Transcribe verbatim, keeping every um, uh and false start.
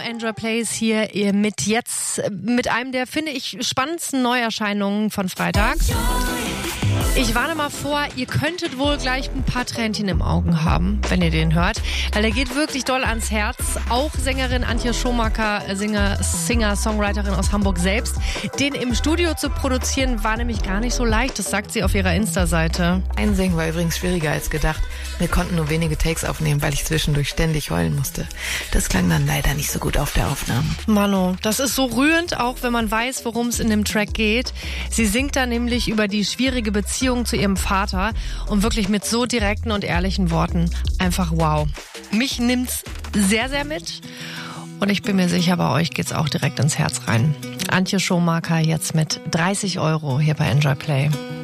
Enjoy Plays hier mit jetzt, mit einem der, finde ich, spannendsten Neuerscheinungen von Freitag. Ich warne mal vor, ihr könntet wohl gleich ein paar Tränchen im Augen haben, wenn ihr den hört. Weil der geht wirklich doll ans Herz. Auch Sängerin Antje Schumacher, Singer, Singer, Songwriterin aus Hamburg selbst. Den im Studio zu produzieren war nämlich gar nicht so leicht. Das sagt sie auf ihrer Insta-Seite. Einsingen war übrigens schwieriger als gedacht. Wir konnten nur wenige Takes aufnehmen, weil ich zwischendurch ständig heulen musste. Das klang dann leider nicht so gut auf der Aufnahme. Mano, das ist so rührend, auch wenn man weiß, worum es in dem Track geht. Sie singt da nämlich über die schwierige Beziehung zu ihrem Vater und wirklich mit so direkten und ehrlichen Worten. Einfach wow. Mich nimmt's sehr, sehr mit und ich bin mir sicher, bei euch geht's auch direkt ins Herz rein. Antje Schumacher jetzt mit dreißig Euro hier bei Enjoy Play.